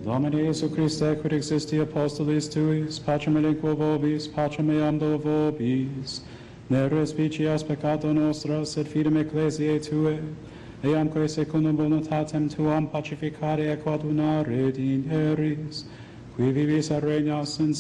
Domine Iesu Christe, quid existi apostolis tuis, pacem aliquo vobis, pacem eam do vobis, ne respicias peccato nostra, sed fidem ecclesiae Tue, eamque secundum voluntatem Tuam pacificare et coadunare dineris, qui vivis et regnas in